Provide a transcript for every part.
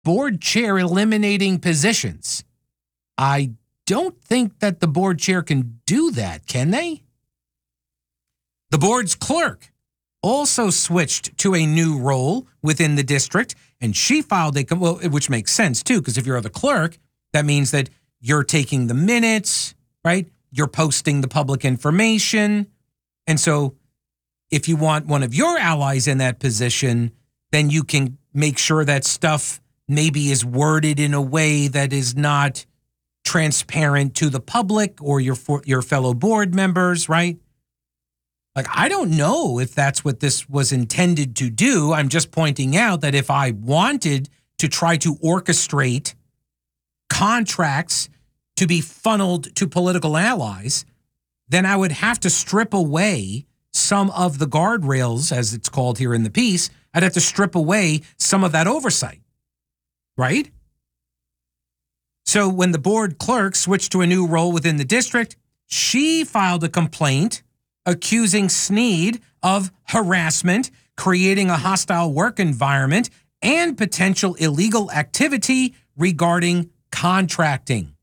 board chair eliminating positions. I don't think that the board chair can do that, can they? The board's clerk also switched to a new role within the district, and she filed which makes sense too, because if you're the clerk, that means that you're taking the minutes, right? You're posting the public information. And so if you want one of your allies in that position, then you can make sure that stuff maybe is worded in a way that is not transparent to the public or your fellow board members, right? Like, I don't know if that's what this was intended to do. I'm just pointing out that if I wanted to try to orchestrate contracts to be funneled to political allies, then I would have to strip away some of the guardrails, as it's called here in the piece. I'd have to strip away some of that oversight, right? So when the board clerk switched to a new role within the district, she filed a complaint accusing Snead of harassment, creating a hostile work environment, and potential illegal activity regarding contracting.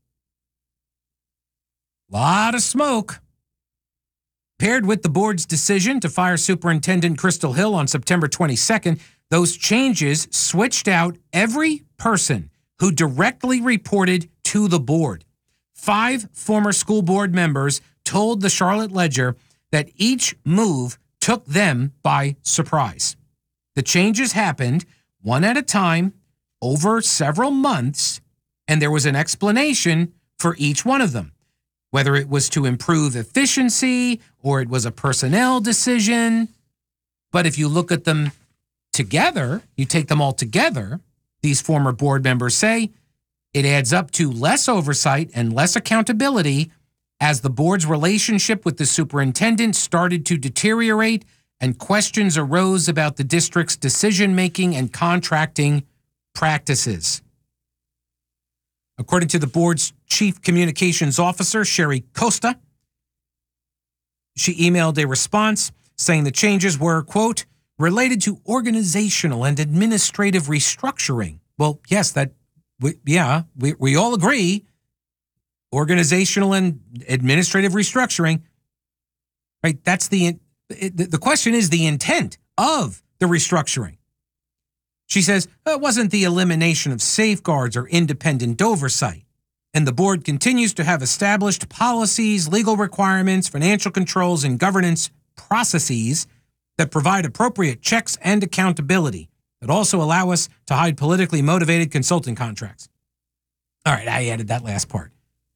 Lot of smoke. Paired with the board's decision to fire Superintendent Crystal Hill on September 22nd, those changes switched out every person who directly reported to the board. 5 former school board members told the Charlotte Ledger that each move took them by surprise. The changes happened one at a time over several months, and there was an explanation for each one of them, whether it was to improve efficiency or it was a personnel decision. But if you look at them together, you take them all together, these former board members say, it adds up to less oversight and less accountability as the board's relationship with the superintendent started to deteriorate and questions arose about the district's decision-making and contracting practices. According to the board's chief communications officer, Sherry Costa, she emailed a response saying the changes were, quote, related to organizational and administrative restructuring. Well, yes, we all agree. Organizational and administrative restructuring, right? That's the question is the intent of the restructuring. She says it wasn't the elimination of safeguards or independent oversight. And the board continues to have established policies, legal requirements, financial controls, and governance processes that provide appropriate checks and accountability that also allow us to hide politically motivated consulting contracts. All right, I added that last part.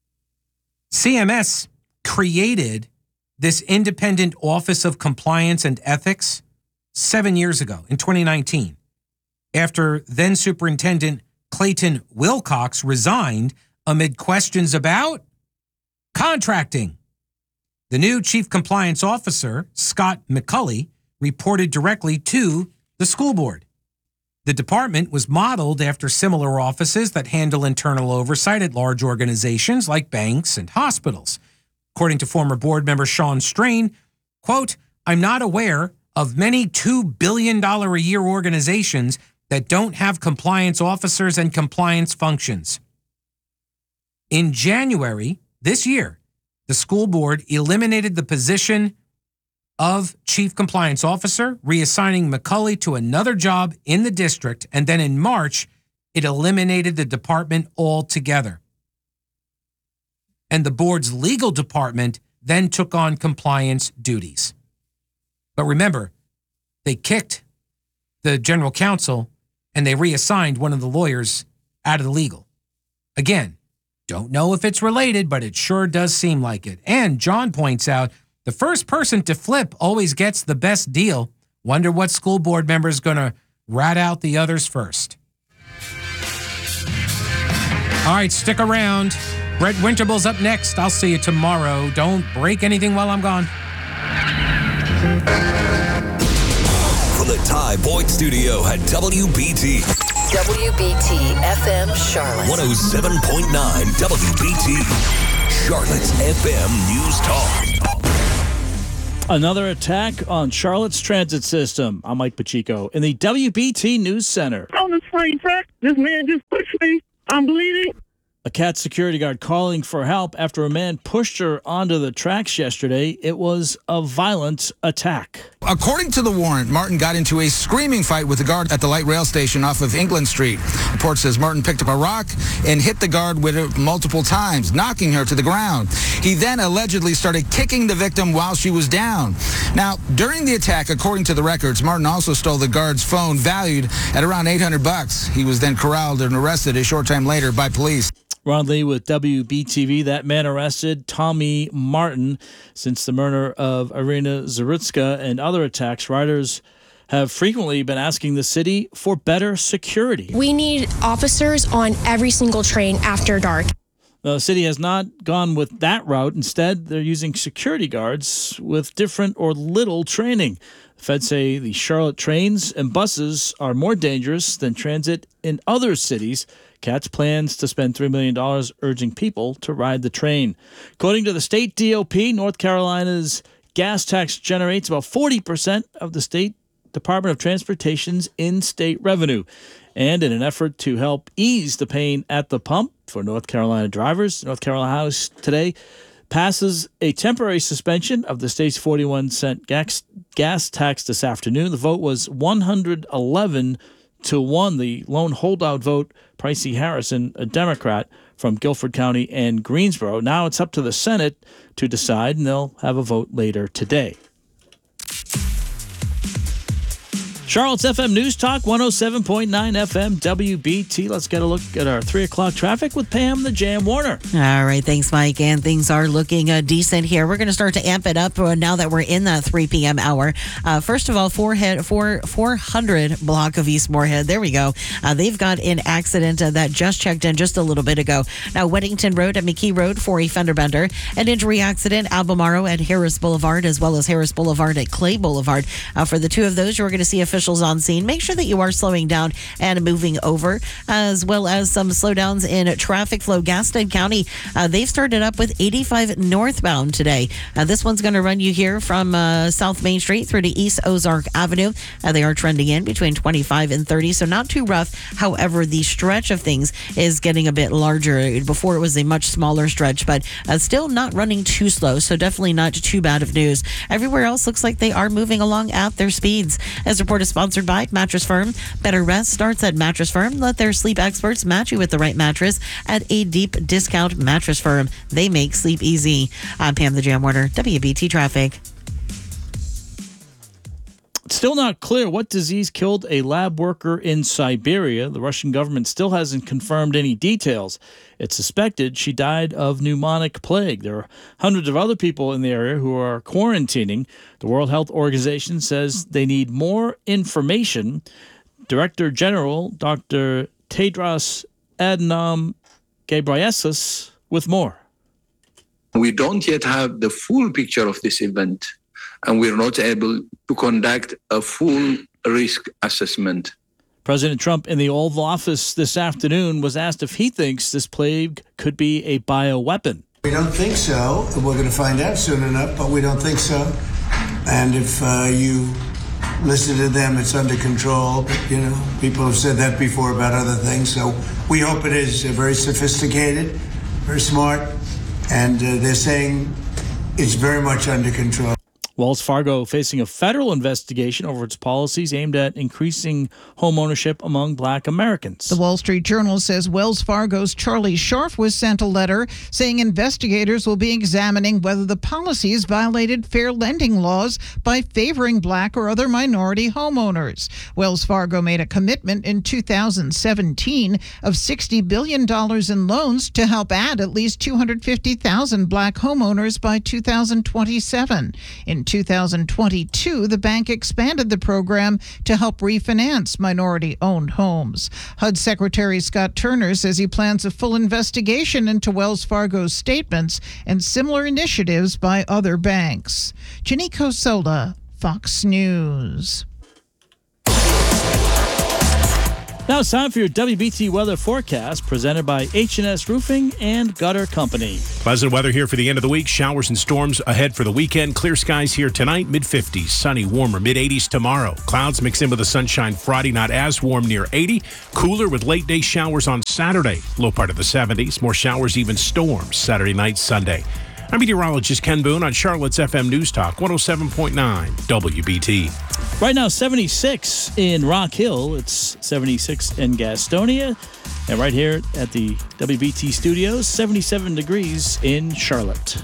CMS created this Independent Office of Compliance and Ethics 7 years ago in 2019, after then Superintendent Clayton Wilcox resigned amid questions about contracting. The new Chief Compliance Officer, Scott McCulley, reported directly to the school board. The department was modeled after similar offices that handle internal oversight at large organizations like banks and hospitals. According to former board member Sean Strain, quote, I'm not aware of many $2 billion a year organizations that don't have compliance officers and compliance functions. In January this year, the school board eliminated the position of Chief Compliance Officer, reassigning McCulley to another job in the district, and then in March, it eliminated the department altogether. And the board's legal department then took on compliance duties. But remember, they kicked the general counsel and they reassigned one of the lawyers out of the legal. Again, don't know if it's related, but it sure does seem like it. And John points out, the first person to flip always gets the best deal. Wonder what school board member is going to rat out the others first. All right, stick around. Brett Winterble's up next. I'll see you tomorrow. Don't break anything while I'm gone. From the Ty Boyd Studio at WBT. WBT FM Charlotte. 107.9 WBT. Charlotte's FM News Talk. Another attack on Charlotte's transit system. I'm Mike Pacheco in the WBT News Center. On the train track. This man just pushed me. I'm bleeding. A CAT security guard calling for help after a man pushed her onto the tracks yesterday. It was a violent attack. According to the warrant, Martin got into a screaming fight with the guard at the light rail station off of England Street. Report says Martin picked up a rock and hit the guard with it multiple times, knocking her to the ground. He then allegedly started kicking the victim while she was down. Now, during the attack, according to the records, Martin also stole the guard's phone valued at around $800. He was then corralled and arrested a short time later by police. Ron Lee with WBTV. That man arrested, Tommy Martin. Since the murder of Irina Zarutska and other attacks, riders have frequently been asking the city for better security. We need officers on every single train after dark. The city has not gone with that route. Instead, they're using security guards with different or little training. The feds say the Charlotte trains and buses are more dangerous than transit in other cities. CATS plans to spend $3 million urging people to ride the train. According to the state DOP, North Carolina's gas tax generates about 40% of the state Department of Transportation's in-state revenue. And in an effort to help ease the pain at the pump for North Carolina drivers, North Carolina House today passes a temporary suspension of the state's 41-cent gas tax this afternoon. The vote was 111-1. The lone holdout vote, Pricey Harrison, a Democrat from Guilford County and Greensboro. Now it's up to the Senate to decide, and they'll have a vote later today. Charlotte's FM News Talk, 107.9 FM WBT. Let's get a look at our 3 o'clock traffic with Pam the Jam Warner. All right, thanks, Mike. And things are looking decent here. We're going to start to amp it up now that we're in that 3 p.m. hour. First of all, 400 block of East Moorhead. There we go. They've got an accident that just checked in just a little bit ago. Now, Weddington Road at McKee Road for a fender bender. An injury accident, Albemarle at Harris Boulevard, as well as Harris Boulevard at Clay Boulevard. For the two of those, you're going to see officials on scene. Make sure that you are slowing down and moving over, as well as some slowdowns in traffic flow. Gaston County, they've started up with 85 northbound today. This one's going to run you here from South Main Street through to East Ozark Avenue. They are trending in between 25 and 30, so not too rough. However, the stretch of things is getting a bit larger. Before it was a much smaller stretch, but still not running too slow, so definitely not too bad of news. Everywhere else looks like they are moving along at their speeds. As reported, sponsored by Mattress Firm. Better rest starts at Mattress Firm. Let their sleep experts match you with the right mattress at a deep discount. Mattress Firm. They make sleep easy. I'm Pam the Jam Warner, WBT Traffic. It's still not clear what disease killed a lab worker in Siberia. The Russian government still hasn't confirmed any details. It's suspected she died of pneumonic plague. There are hundreds of other people in the area who are quarantining. The World Health Organization says they need more information. Director General Dr. Tedros Adhanom Ghebreyesus with more. We don't yet have the full picture of this event, and we're not able to conduct a full risk assessment. President Trump in the Oval Office this afternoon was asked if he thinks this plague could be a bioweapon. We don't think so. We're going to find out soon enough, but we don't think so. And if you listen to them, it's under control. You know, people have said that before about other things. So we hope it is very sophisticated, very smart, and they're saying it's very much under control. Wells Fargo facing a federal investigation over its policies aimed at increasing home ownership among Black Americans. The Wall Street Journal says Wells Fargo's Charlie Scharf was sent a letter saying investigators will be examining whether the policies violated fair lending laws by favoring Black or other minority homeowners. Wells Fargo made a commitment in 2017 of $60 billion in loans to help add at least 250,000 Black homeowners by 2027. In 2022, the bank expanded the program to help refinance minority-owned homes. HUD Secretary Scott Turner says he plans a full investigation into Wells Fargo's statements and similar initiatives by other banks. Janiko Sola, Fox News. Now it's time for your WBT weather forecast presented by H&S Roofing and Gutter Company. Pleasant weather here for the end of the week. Showers and storms ahead for the weekend. Clear skies here tonight, mid-50s. Sunny, warmer, mid-80s tomorrow. Clouds mix in with the sunshine Friday, not as warm, near 80. Cooler with late-day showers on Saturday. Low part of the 70s. More showers, even storms Saturday night, Sunday. I'm meteorologist Ken Boone on Charlotte's FM News Talk 107.9 WBT. Right now, 76 in Rock Hill. It's 76 in Gastonia. And right here at the WBT studios, 77 degrees in Charlotte.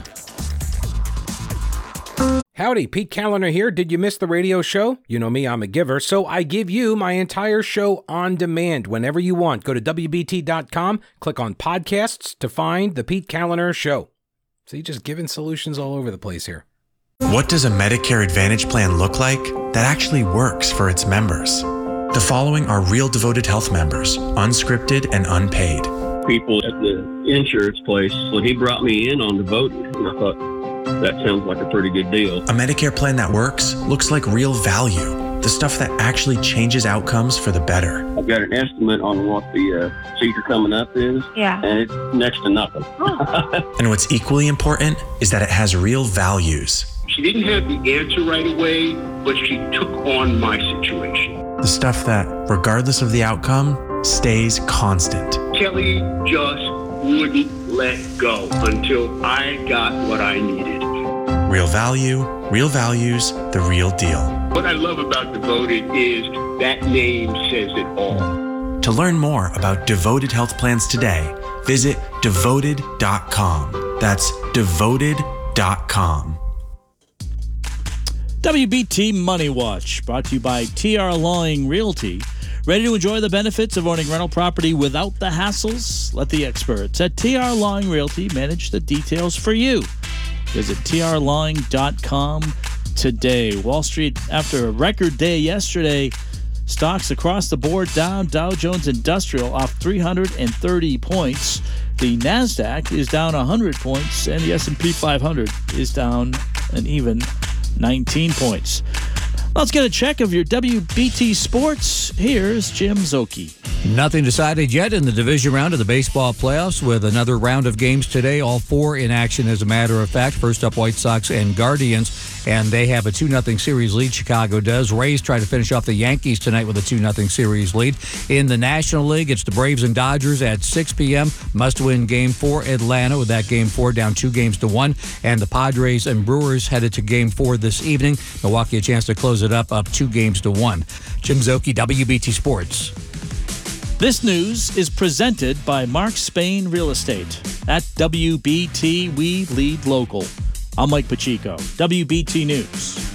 Howdy, Pete Callender here. Did you miss the radio show? You know me, I'm a giver, so I give you my entire show on demand whenever you want. Go to WBT.com, click on podcasts to find the Pete Callender Show. See, just giving solutions all over the place here. What does a Medicare Advantage plan look like that actually works for its members? The following are real Devoted Health members, unscripted and unpaid. People at the insurance place, when he brought me in on Devoted, and I thought, that sounds like a pretty good deal. A Medicare plan that works looks like real value, the stuff that actually changes outcomes for the better. I've got an estimate on what the procedure coming up is, and it's next to nothing. And what's equally important is that it has real values. She didn't have the answer right away, but she took on my situation. The stuff that, regardless of the outcome, stays constant. Kelly just wouldn't let go until I got what I needed. Real value, real values, the real deal. What I love about Devoted is that name says it all. To learn more about Devoted Health Plans today, visit devoted.com. That's devoted.com. WBT Money Watch, brought to you by TR Lawing Realty. Ready to enjoy the benefits of owning rental property without the hassles? Let the experts at TR Lawing Realty manage the details for you. Visit trlawing.com today. Wall Street, after a record day yesterday, stocks across the board down. Dow Jones Industrial off 330 points. The NASDAQ is down 100 points, and the S&P 500 is down an even 19 points. Let's get a check of your WBT sports. Here's Jim Zoki. Nothing decided yet in the division round of the baseball playoffs, with another round of games today, all four in action as a matter of fact. First up, White Sox and Guardians, and they have a 2-0 series lead. Chicago does. Rays try to finish off the Yankees tonight with a 2-0 series lead. In the National League, it's the Braves and Dodgers at 6 p.m. Must-win game for Atlanta, with that game 4 down 2-1. And the Padres and Brewers headed to game 4 this evening. Milwaukee a chance to close it up 2-1. Jim Zoki, WBT Sports. This news is presented by Mark Spain Real Estate. At WBT, we lead local. I'm Mike Pacheco, WBT News.